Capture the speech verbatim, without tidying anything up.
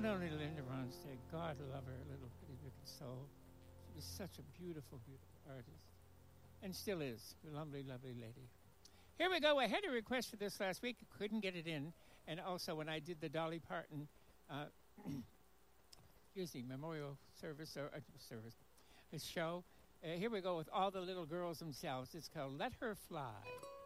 one and only Linda Ronstadt. God love her little pretty wicked soul. She was such a beautiful, beautiful artist. And still is. A lovely, lovely lady. Here we go. I had a request for this last week. Couldn't get it in. And also when I did the Dolly Parton, uh, excuse me, memorial service, or uh, service, this show. Uh, here we go with all the little girls themselves. It's called Let Her Fly.